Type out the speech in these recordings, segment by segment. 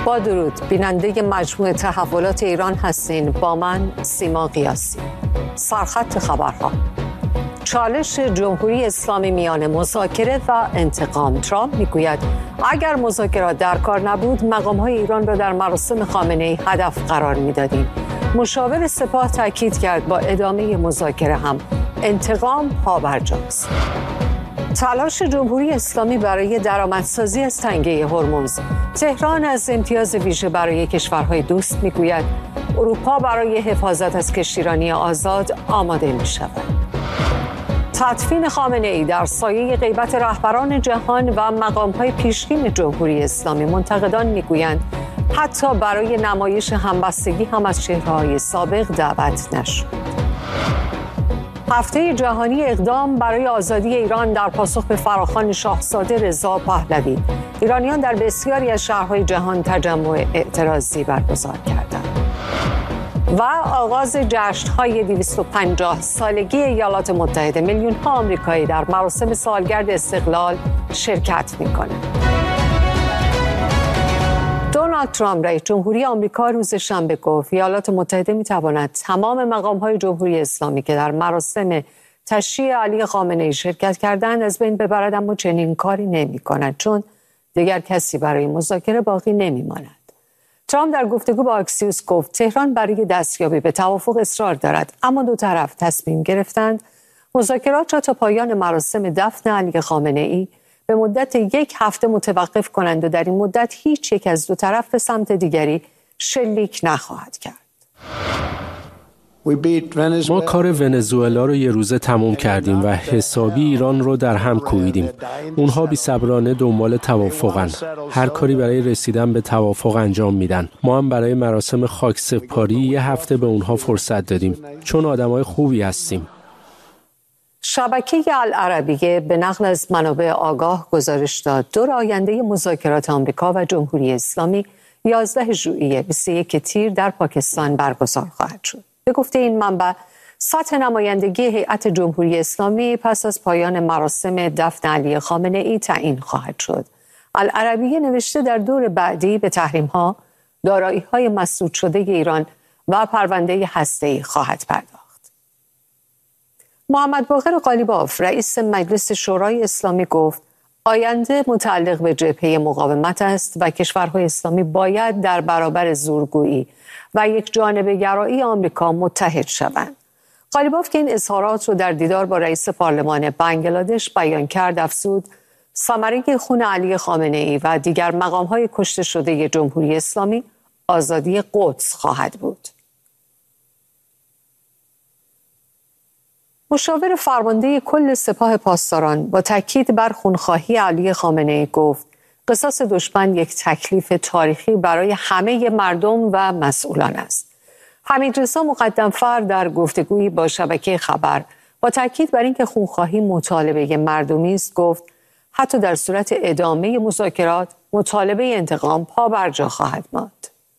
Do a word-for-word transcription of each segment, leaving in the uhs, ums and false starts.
با درود، بیننده مجموعه تحولات ایران هستین. با من سیما قیاسی. سرخط خبرها: چالش جمهوری اسلامی میان مذاکره و انتقام. ترامپ میگوید اگر مذاکرات در کار نبود مقام‌های ایران را در مراسم خامنه‌ای هدف قرار میدادیم. مشاور سپاه تاکید کرد با ادامه مذاکره هم انتقام پابرجاست. تلاش جمهوری اسلامی برای درآمدسازی از تنگه هرمز. تهران از امتیاز ویژه برای کشورهای دوست میگوید اروپا برای حفاظت از کشتیرانی آزاد آماده می شود. تدفین خامنه‌ای در سایه غیبت رهبران جهان و مقام‌های پیشین جمهوری اسلامی. منتقدان میگویند حتی برای نمایش همبستگی هم از چهره‌های سابق دعوت نشد. هفته جهانی اقدام برای آزادی ایران در پاسخ به فراخوان شاهزاده رضا پهلوی. ایرانیان در بسیاری از شهرهای جهان تجمع اعتراضی برگزار کردند. و آغاز جشن‌های دویست و پنجاه سالگی ایالات متحده. میلیون‌ها آمریکایی در مراسم سالگرد استقلال شرکت می‌کنند. دونالد ترامپ رئیس جمهوری آمریکا روز شنبه گفت ایالات متحده می‌تواند تمام مقام‌های جمهوری اسلامی که در مراسم تشییع علی خامنه‌ای شرکت کردند از بین ببرد، اما چنین کاری نمی‌کند چون دیگر کسی برای مذاکره باقی نمی‌ماند. ترامپ در گفتگو با اکسیوس گفت تهران برای دستیابی به توافق اصرار دارد، اما دو طرف تصمیم گرفتند مذاکرات را تا پایان مراسم دفن علی خامنه‌ای به مدت یک هفته متوقف کنند و در این مدت هیچ یک از دو طرف به سمت دیگری شلیک نخواهد کرد. ما کار ونزوئلا رو یه روزه تموم کردیم و حسابی ایران رو در هم کوبیدیم. اونها بی‌صبرانه دنبال توافقن. هر کاری برای رسیدن به توافق انجام میدن. ما هم برای مراسم خاکسپاری یه هفته به اونها فرصت دادیم چون آدمای خوبی هستیم. شبکه العربیه به نقل از منابع آگاه گزارش داد دور آینده مذاکرات آمریکا و جمهوری اسلامی یازده ژوئیه بیست و یک تیر در پاکستان برگزار خواهد شد. به گفته این منبع سطح نمایندگی هیئت جمهوری اسلامی پس از پایان مراسم دفن علی خامنه‌ای تعیین خواهد شد. العربیه نوشته در دور بعدی به تحریم‌ها، دارایی‌های مسدود شده ایران و پرونده هسته‌ای خواهد پرداخت. محمد باقر قالیباف رئیس مجلس شورای اسلامی گفت آینده متعلق به جبهه مقاومت است و کشورهای اسلامی باید در برابر زورگویی و یک جانبه گرایی آمریکا متحد شوند. قالیباف که این اظهارات رو در دیدار با رئیس پارلمان بنگلادش بیان کرد، افزود ثمره خون علی خامنه‌ای و دیگر مقام‌های کشته شده جمهوری اسلامی آزادی قدس خواهد بود. مشاور فرمانده کل سپاه پاسداران با تاکید بر خونخواهی علی خامنه‌ای گفت قصاص دشمن یک تکلیف تاریخی برای همه مردم و مسئولان است. حمیدرضا مقدم‌فر در گفتگویی با شبکه خبر با تاکید بر اینکه خونخواهی مطالبه مردمی است گفت حتی در صورت ادامه مذاکرات مطالبه انتقام پابرجا خواهد ماند.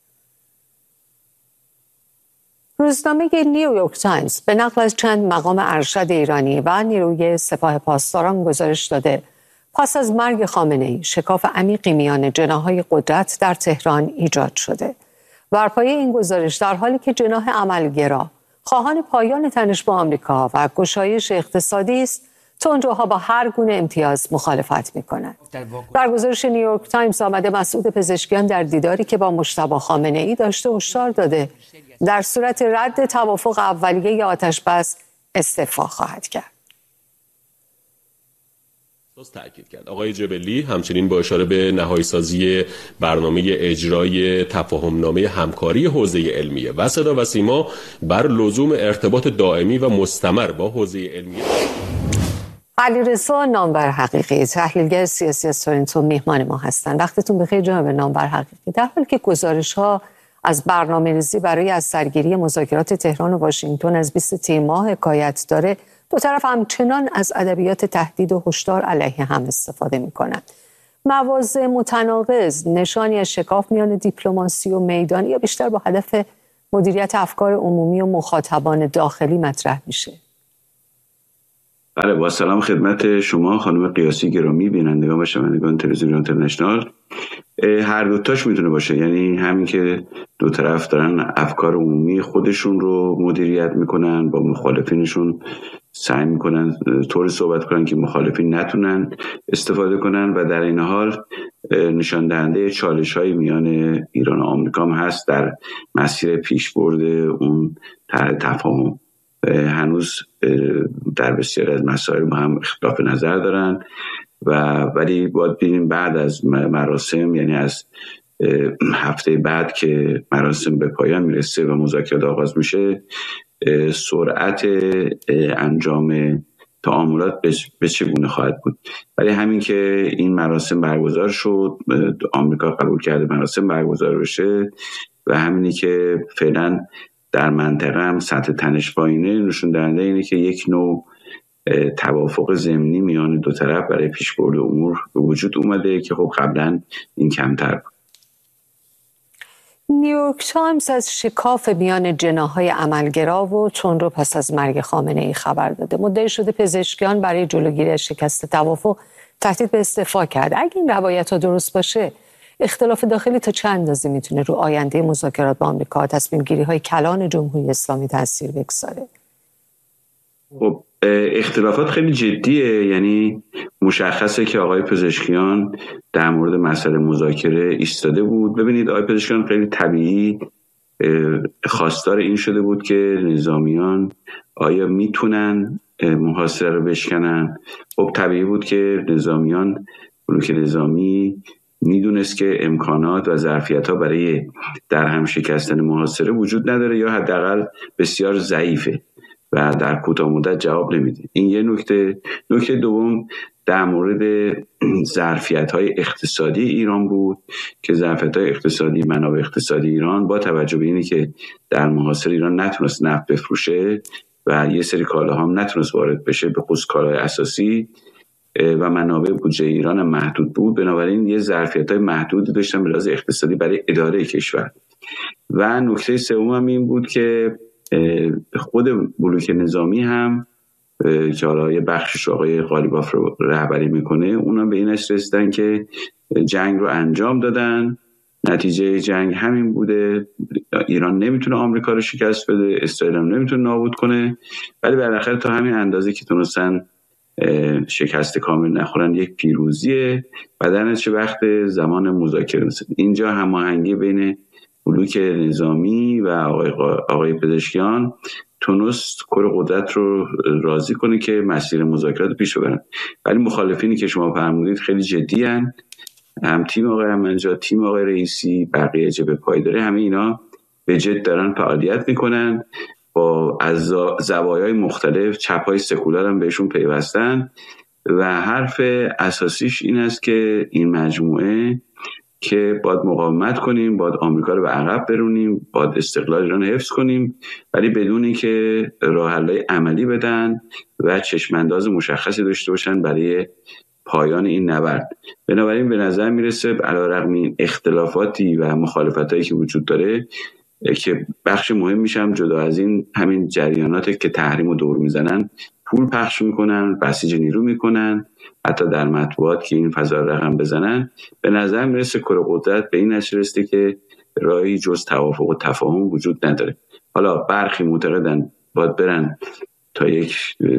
روزنامه نیویورک تایمز به نقل از چند مقام ارشد ایرانی و نیروی سپاه پاسداران گزارش داده پس از مرگ خامنه‌ای شکاف عمیقی میان جناح‌های قدرت در تهران ایجاد شده. بر پایه این گزارش در حالی که جناح عملگرا خواهان پایان تنش با آمریکا و گشایش اقتصادی است، تندروها با هر گونه امتیاز مخالفت می‌کنند. در گزارش نیویورک تایمز آمده مسعود پزشکیان در دیداری که با مجتبی خامنه‌ای داشته هشدار داده در صورت رد توافق اولیه آتش‌بس استعفا خواهد کرد. تأکید کرد آقای جبلی همچنین با اشاره به نهایی سازی برنامه اجرای تفاهمنامه همکاری حوزه علمیه و صدا و سیما بر لزوم ارتباط دائمی و مستمر با حوزه علمیه. علیرضا نامور حقیقی تحلیلگر سیاسی از تورنتو میهمان ما هستند. وقتتون بخیر جناب نامور حقیقی. در حالی که گزارش‌ها از برنامه‌ریزی برای از سرگیری مذاکرات تهران و واشنگتن از بیست تیر ماه حکایت داره، دو طرف همچنان از ادبیات تهدید و هشدار علیه هم استفاده می‌کنند. مواضع متناقض نشانی از شکاف میان دیپلماسی و میدانی یا بیشتر با هدف مدیریت افکار عمومی و مخاطبان داخلی مطرح میشه؟ بله، با سلام خدمت شما خانم قیاسی گرامی، بینندگان و شنوندگان تلویزیون اینترنشنال. هر دوتاش میتونه باشه، یعنی همین که دو طرف دارن افکار عمومی خودشون رو مدیریت میکنن، با مخالفینشون سعی میکنن طور صحبت کنن که مخالفین نتونن استفاده کنن و در این حال نشان دهنده چالش های میان ایران و آمریکا هم هست در مسیر پیشبرد اون طرح تفاهم. هنوز در بسیار از مسائل ما هم اختلاف نظر دارن و ولی باید ببینیم بعد از مراسم، یعنی از هفته بعد که مراسم به پایان میرسه و مذاکرات آغاز میشه، سرعت انجام تعاملات به چگونه خواهد بود. ولی همین که این مراسم برگزار شد، آمریکا قبول کرده مراسم برگزار بشه و همینی که فعلا در منطقه هم سطح تنش پایینه، نشون دهنده اینه که یک نوع توافق ضمنی میان دو طرف برای پیشبرد امور به وجود اومده که خب قبلا این کمتر بود. نیویورک تایمز از شکاف میان جناح‌های عملگرا و تندرو پس از مرگ خامنه‌ای خبر داده. مدعی شده پزشکیان برای جلوگیری از شکست توافق تهدید به استعفا کرد. اگه این روایت‌ها درست باشه، اختلاف داخلی تا چند اندازه میتونه رو آینده مذاکرات با آمریکا، تصمیم گیری های کلان جمهوری اسلامی تاثیر بگذاره؟ خب اختلافات خیلی جدیه، یعنی مشخصه که آقای پزشکیان در مورد مسئله مذاکره ایستاده بود. ببینید آقای پزشکیان خیلی طبیعی خواستار این شده بود که نظامیان آیا میتونن محاصره رو بشکنن. خب طبیعی بود که نظامیان، بلوک نظامی میدونست که امکانات و ظرفیت‌ها برای در هم شکستن محاصره وجود نداره یا حداقل بسیار ضعیفه و در کوتاه مدت جواب نمیده. این یه نکته. نکته دوم در مورد ظرفیت‌های اقتصادی ایران بود که ظرفیت‌های اقتصادی، منابع اقتصادی ایران با توجه به اینی که در محاصره ایران نتونست نفت بفروشه و یه سری کالاها هم نتونست وارد بشه، به خصوص کالای اساسی، و منابع بودجه ایران هم محدود بود، بنابراین یه ظرفیت‌های محدودی داشتن به لحاظ اقتصادی برای اداره کشور. و نکته سوم هم این بود که خود بلوک نظامی هم که حالا یه بخشش آقای قالیباف رو رهبری میکنه، اونا به این نتیجه رسیدن که جنگ رو انجام دادن، نتیجه جنگ همین بوده، ایران نمیتونه آمریکا رو شکست بده، اسرائیل هم نمیتونه نابود کنه، ولی بالاخره تا همین اندازه که تونستن شکست کامل نخورن یک پیروزیه و در نتیجه وقت زمان مذاکره رسید. اینجا هماهنگی بین بلوک نظامی و آقای, آقای پزشکیان تونست کل قدرت رو راضی کنه که مسیر مذاکرات پیش ببرن، ولی مخالفینی که شما فرمودید خیلی جدی هن. هم تیم آقای رحمت‌نژاد، تیم آقای رئیسی، بقیه جبهه پایداری، همه اینا به جد دارن فعالیت میکنن، با از زوایای مختلف، چپ‌های سکولار هم بهشون پیوستن و حرف اساسیش این است که این مجموعه که باید مقاومت کنیم، باید آمریکا رو به عقب برونیم، باید استقلال ایران حفظ کنیم، ولی بدون اینکه راه حل‌های عملی بدن و چشم‌انداز مشخصی داشته باشن برای پایان این نبرد. بنابراین به نظر میرسه علیرغم این اختلافاتی و مخالفتایی که وجود داره که بخش مهم میشم جدا از این همین جریاناتی که تحریم و دور میزنن، پول پخش میکنن، بسیج نیرو میکنن، حتی در مطبوعات که این فضا رقم بزنن، به نظر میرسه کره قدرت به این نتیجه رسیده که راهی جز توافق و تفاهم وجود نداره. حالا برخی معتقدن باید برن تا یک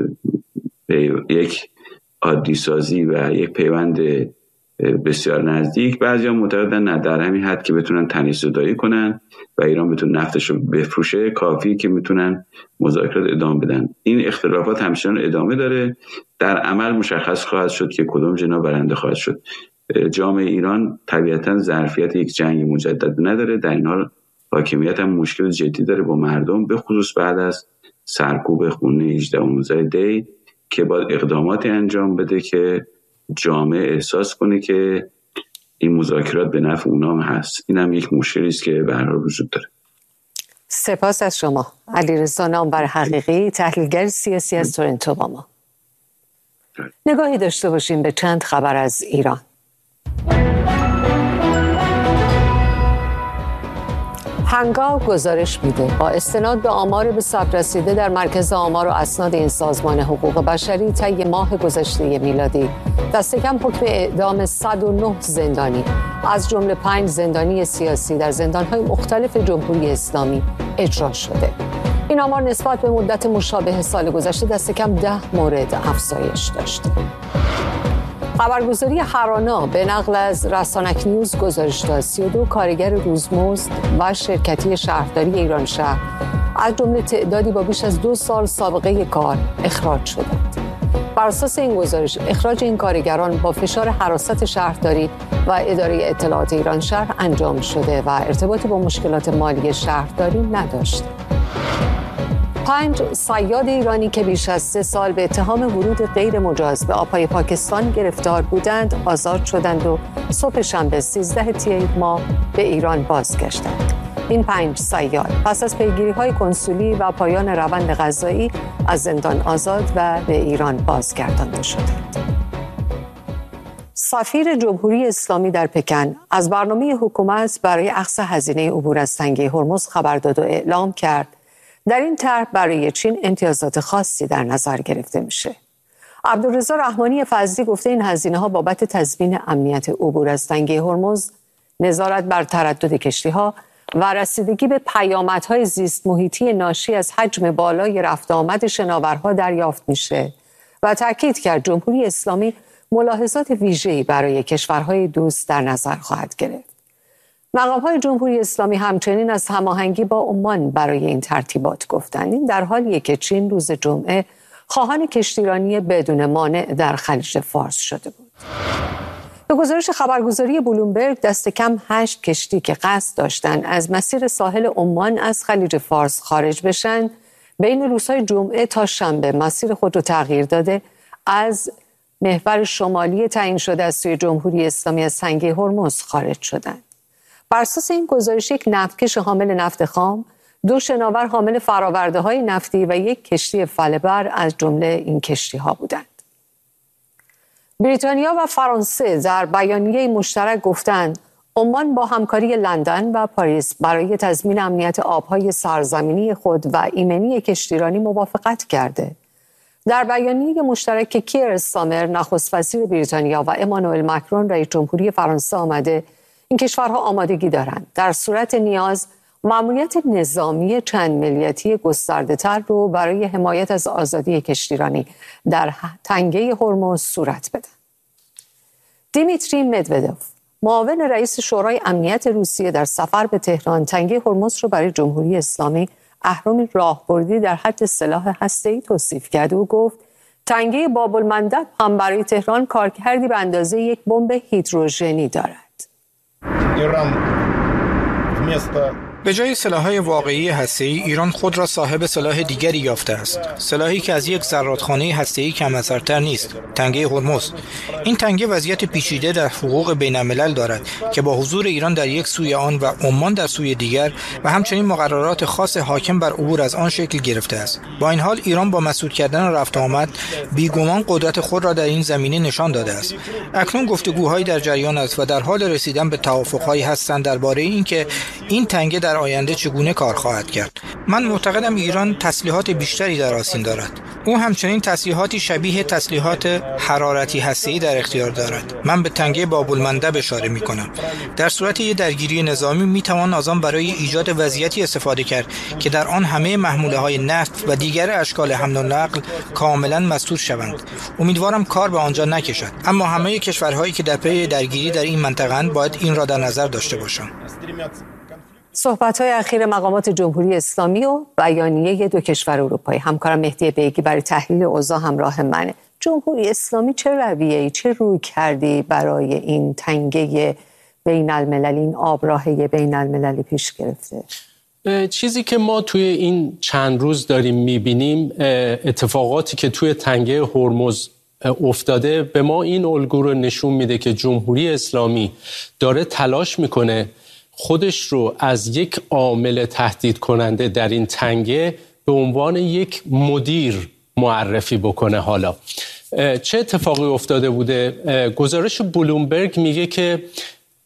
یک عادی سازی و یک پیوند بسیار نزدیک، بعضیا معتقدن نه، در همین حد که بتونن تنش زدایی کنن و ایران بتونه نفتش رو بفروشه کافی که میتونن مذاکرات ادامه بدن. این اختلافات همچنان ادامه داره، در عمل مشخص خواهد شد که کدوم جناح برنده خواهد شد. جامعه ایران طبیعتا ظرفیت یک جنگ مجدد نداره، در این حال حاکمیت هم مشکل جدی داره با مردم، به خصوص بعد از سرکوب خونه هجده و نوزده دی که باید اقداماتی انجام بده که جامعه احساس کنه که این مذاکرات به نفع اونام هست. این هم یک مشکلی است که به هر حال وجود داره. سپاس از شما علیرضا نامور حقیقی، تحلیلگر سیاسی از تورنتو با ما. نگاهی داشته باشیم به چند خبر از ایران. هنگاو گزارش میده با استناد به آمار به ثبت رسیده در مرکز آمار و اسناد این سازمان حقوق بشری طی ماه گذشته میلادی دست کم حکم اعدام صد و نه زندانی از جمله پنج زندانی سیاسی در زندان‌های مختلف جمهوری اسلامی اجرا شده. این آمار نسبت به مدت مشابه سال گذشته دست کم ده مورد افزایش داشته. خبرگزاری هرانا به نقل از رسانک نیوز گزارش داد سی و دو کارگر روزمزد و شرکتی شهرداری ایران شهر از جمله تعدادی با بیش از دو سال سابقه کار اخراج شدند. بر اساس این گزارش اخراج این کارگران با فشار حراست شهرداری و اداره اطلاعات ایران شهر انجام شده و ارتباطی با مشکلات مالی شهرداری نداشته. پنج صیاد ایرانی که بیش از سه سال به اتهام ورود غیر مجاز به آبهای پاکستان گرفتار بودند آزاد شدند و صبح شنبه سیزده تیر ماه به ایران بازگشتند. این پنج صیاد پس از پیگیری‌های کنسولی و پایان روند قضایی از زندان آزاد و به ایران بازگردانده شدند. سفیر جمهوری اسلامی در پکن از برنامه حکومت برای اخذ هزینه عبور از تنگه هرمز خبر داد و اعلام کرد در این طرح برای چین امتیازات خاصی در نظر گرفته میشه. عبدالرضا رحمانی فضلی گفته این هزینه‌ها بابت تضمین امنیت عبور از تنگه هرمز، نظارت بر تردد کشتی‌ها و رسیدگی به پیامدهای زیست محیطی ناشی از حجم بالای رفت آمد شناورها دریافت میشه و تاکید کرد جمهوری اسلامی ملاحظات ویژه‌ای برای کشورهای دوست در نظر خواهد گرفت. مقام‌های جمهوری اسلامی همچنین از هماهنگی با عمان برای این ترتیبات گفتند. این در حالیه که چین روز جمعه خواهان کشتیرانی بدون مانع در خلیج فارس شده بود. به گزارش خبرگزاری بلومبرگ دست کم هشت کشتی که قصد داشتند از مسیر ساحل عمان از خلیج فارس خارج بشن بین روزهای جمعه تا شنبه مسیر خود را تغییر داده از محور شمالی تعیین شده از سوی جمهوری اسلامی از تنگه هرمز خارج شدند. بر اساس این گزارش یک نفتکش حامل نفت خام، دو شناور حامل فرآورده‌های نفتی و یک کشتی فله‌بر از جمله این کشتی‌ها بودند. بریتانیا و فرانسه در بیانیه مشترک گفتند عمان با همکاری لندن و پاریس برای تضمین امنیت آب‌های سرزمینی خود و ایمنی کشتیرانی موافقت کرده. در بیانیه مشترک که کیر استامر نخست وزیر بریتانیا و امانوئل مکرون رئیس جمهوری فرانسه آمده، این کشورها آمادگی دارند در صورت نیاز مأموریت نظامی چند ملیتی گسترده‌تر رو برای حمایت از آزادی کشتیرانی در تنگه هرمز صورت بدن. دیمیتری مدودوف، معاون رئیس شورای امنیت روسیه در سفر به تهران، تنگه هرمز رو برای جمهوری اسلامی اهرم راهبردی در حد سلاح هسته‌ای توصیف کرد و گفت تنگه باب‌المندب هم برای تهران کارکردی به اندازه یک بمب هیدروژنی دارد. ایران به جای سلاح‌های واقعی هسته‌ای، ایران خود را صاحب سلاح دیگری یافته است. سلاحی که از یک زرادخانه هسته‌ای کم اثرتر نیست، تنگه هرمز. این تنگه وضعیت پیچیده در حقوق بین‌الملل دارد که با حضور ایران در یک سوی آن و عمان در سوی دیگر و همچنین مقررات خاص حاکم بر عبور از آن شکل گرفته است. با این حال ایران با مسدود کردن رفت آمد بیگمان قدرت خود را در این زمینه نشان داده است. اکنون گفتگوهایی در جریان است و در حال رسیدن به توافق‌هایی هستند درباره اینکه این تنگه در آینده چگونه کار خواهد کرد. من معتقدم ایران تسلیحات بیشتری در آستین دارد. او همچنین تسلیحاتی شبیه تسلیحات حرارتی هسته‌ای در اختیار دارد. من به تنگه باب‌المندب اشاره می‌کنم. در صورت یک درگیری نظامی می‌توان از آن برای ایجاد وضعیتی استفاده کرد که در آن همه محموله‌های نفت و دیگر اشکال حمل و نقل کاملاً مسدود شوند. امیدوارم کار به آنجا نکشد. اما همه کشورهایی که در پی درگیری در این منطقه‌اند باید این را در نظر داشته باشند. صحبت‌های اخیر مقامات جمهوری اسلامی و بیانیه دو کشور اروپایی. همکارم مهدی بیگی برای تحلیل اوضاع همراه منه. جمهوری اسلامی چه رویه‌ای، چه روی کردی برای این تنگه بین المللی، این آبراهه بین المللی پیش گرفته؟ چیزی که ما توی این چند روز داریم می‌بینیم، اتفاقاتی که توی تنگه هرمز افتاده به ما این الگو رو نشون میده که جمهوری اسلامی داره تلاش میکنه خودش رو از یک عامل تهدید کننده در این تنگه به عنوان یک مدیر معرفی بکنه. حالا چه اتفاقی افتاده بوده؟ گزارش بلومبرگ میگه که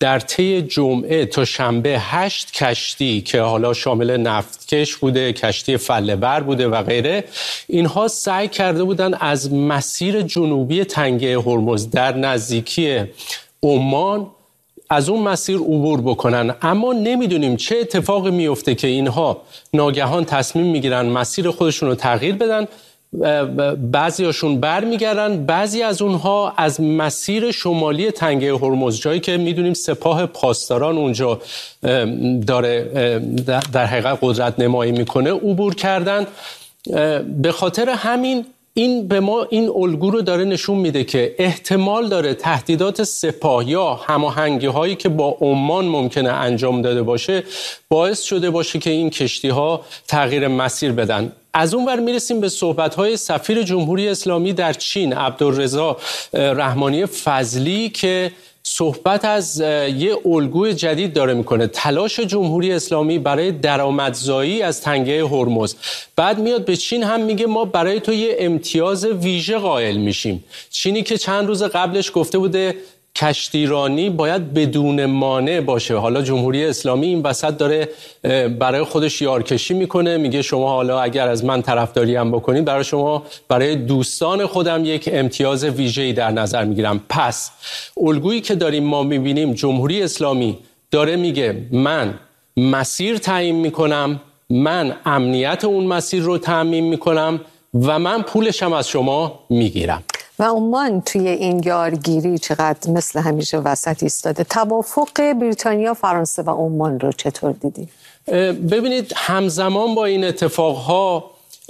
در طی جمعه تا شنبه هشت کشتی که حالا شامل نفتکش بوده، کشتی فله‌بر بوده و غیره، اینها سعی کرده بودن از مسیر جنوبی تنگه هرمز در نزدیکی عمان از اون مسیر عبور بکنن، اما نمیدونیم چه اتفاقی میفته که اینها ناگهان تصمیم میگیرن مسیر خودشون رو تغییر بدن. بعضی هاشون بر میگردن، بعضی از اونها از مسیر شمالی تنگه هرمز، جایی که میدونیم سپاه پاسداران اونجا داره در حقیقت قدرت نمایی میکنه، عبور کردن. به خاطر همین این به ما این الگو رو داره نشون میده که احتمال داره تهدیدات سپاه یا هماهنگی هایی که با عمان ممکنه انجام داده باشه باعث شده باشه که این کشتی ها تغییر مسیر بدن. از اون ور میرسیم به صحبت‌های سفیر جمهوری اسلامی در چین عبدالرضا رحمانی فضلی که صحبت از یه الگوی جدید داره میکنه، تلاش جمهوری اسلامی برای درآمدزایی از تنگه هرمز. بعد میاد به چین هم میگه ما برای تو یه امتیاز ویژه قائل میشیم. چینی که چند روز قبلش گفته بوده کشتیرانی باید بدون مانع باشه، حالا جمهوری اسلامی این وسط داره برای خودش یارکشی میکنه، میگه شما حالا اگر از من طرفداری هم بکنید برای شما برای دوستان خودم یک امتیاز ویژه‌ای در نظر میگیرم. پس الگویی که داریم ما میبینیم جمهوری اسلامی داره میگه من مسیر تعیین میکنم، من امنیت اون مسیر رو تامین میکنم و من پولشم از شما میگیرم. و عمان توی این یارگیری چقدر مثل همیشه وسط ایستاده. توافق بریتانیا، فرانسه و عمان رو چطور دیدی؟ ببینید همزمان با این اتفاقها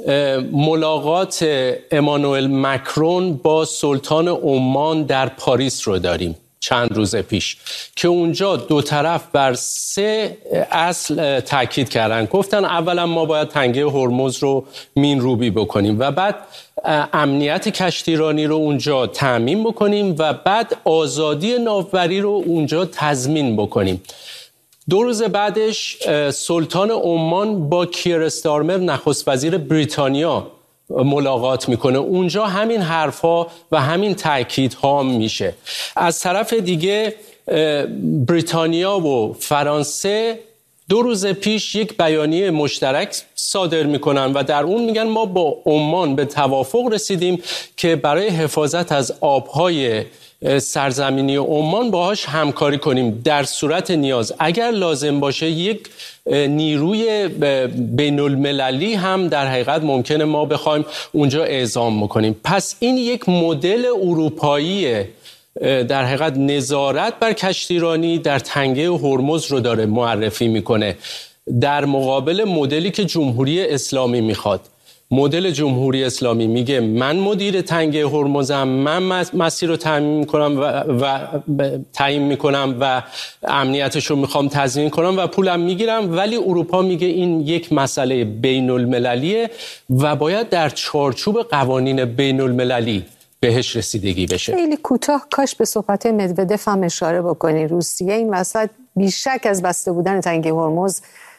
ملاقات امانوئل مکرون با سلطان عمان در پاریس رو داریم چند روز پیش که اونجا دو طرف بر سه اصل تاکید کردن. گفتن اولا ما باید تنگه هرمز رو مینروبی بکنیم و بعد امنیت کشتیرانی رو اونجا تامین بکنیم و بعد آزادی ناوبری رو اونجا تضمین بکنیم. دو روز بعدش سلطان عمان با کیر استارمر نخست وزیر بریتانیا ملاقات میکنه، اونجا همین حرفا و همین تاکیدها میشه. از طرف دیگه بریتانیا و فرانسه دو روز پیش یک بیانیه مشترک صادر میکنن و در اون میگن ما با عمان به توافق رسیدیم که برای حفاظت از آبهای سرزمینی عمان باهاش همکاری کنیم، در صورت نیاز اگر لازم باشه یک نیروی بین المللی هم در حقیقت ممکنه ما بخوایم اونجا اعزام بکنیم. پس این یک مدل اروپایی در حقیقت نظارت بر کشتیرانی در تنگه هرمز رو داره معرفی میکنه در مقابل مدلی که جمهوری اسلامی میخواد. مدل جمهوری اسلامی میگه من مدیر تنگه هرمزم، من مسیر رو تعیین میکنم و, و تعیین میکنم و امنیتش رو میخوام تضمین کنم و پولم میگیرم، ولی اروپا میگه این یک مسئله بین المللیه و باید در چارچوب قوانین بین المللی بهش رسیدگی بشه. خیلی کوتاه کاش به صحبت مدودف هم اشاره بکنی. روسیه این وسط بیشک از بسته بودن تنگه هرمز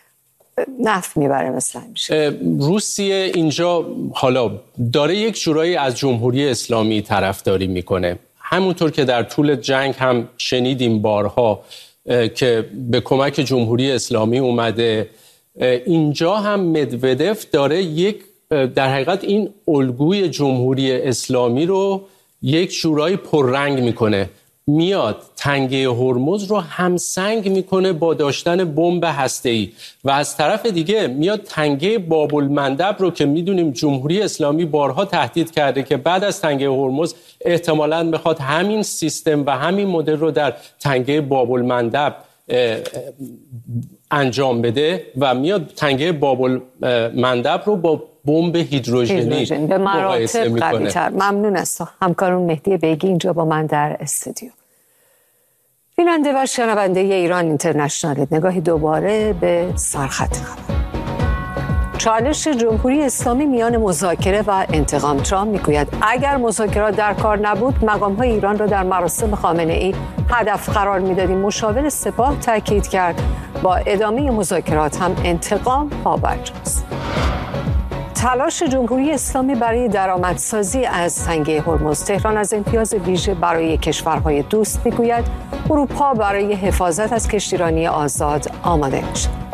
نفت میبره مثلا میشه. روسیه اینجا حالا داره یک جورایی از جمهوری اسلامی طرفداری میکنه، همونطور که در طول جنگ هم شنیدیم بارها که به کمک جمهوری اسلامی اومده. اینجا هم مدودف داره یک در حقیقت این الگوی جمهوری اسلامی رو یک جورایی پررنگ میکنه، میاد تنگه هرمز رو همسنگ میکنه با داشتن بمب هسته‌ای و از طرف دیگه میاد تنگه باب المندب رو که میدونیم جمهوری اسلامی بارها تهدید کرده که بعد از تنگه هرمز احتمالاً بخواد همین سیستم و همین مدل رو در تنگه باب المندب انجام بده و میاد تنگه باب المندب رو با بمب هیدروژنی به مراتب قوی‌تر. ممنون است. همکارون مهدی بیگی اینجا با من در استودیو. بیننده و شنونده ایران اینترنشنال، نگاهی دوباره به سرخط خبر. چالش جمهوری اسلامی میان مذاکره و انتقام. ترامپ میگوید اگر مذاکرات در کار نبود مقام‌های ایران را در مراسم خامنه‌ای هدف قرار میدادیم. مشاور سپاه تاکید کرد با ادامه مذاکرات هم انتقام پابرجاست. تلاش جمهوری اسلامی برای درآمدسازی از تنگه هرمز. تهران از امتیاز ویژه برای کشورهای دوست میگوید. اروپا برای حفاظت از کشتیرانی آزاد آماده میشود.